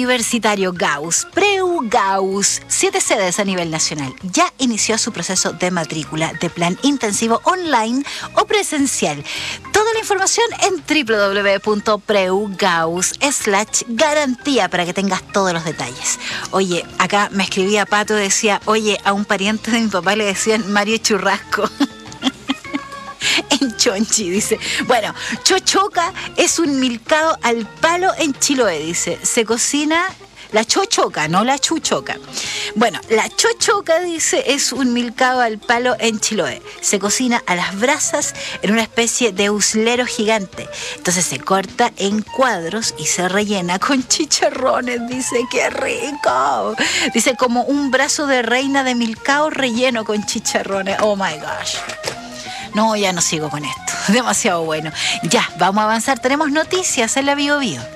Universitario Gauss, Preu Gauss, 7 sedes a nivel nacional. Ya inició su proceso de matrícula de plan intensivo online o presencial. Toda la información en www.preugauss/garantía para que tengas todos los detalles. Oye, acá me escribía Pato, decía, oye, a un pariente de mi papá le decían Mario Churrasco. En Chonchi, dice. Bueno, chochoca es un milcao al palo en Chiloé, dice. Se cocina la chochoca, no la chuchoca. Bueno, la chochoca, dice, es un milcao al palo en Chiloé. Se cocina a las brasas en una especie de uslero gigante. Entonces se corta en cuadros y se rellena con chicharrones, dice. ¡Qué rico! Dice, como un brazo de reina de milcao relleno con chicharrones. Oh my gosh. No, ya no sigo con esto. Demasiado bueno. Ya, vamos a avanzar. Tenemos noticias en la Bio Bio.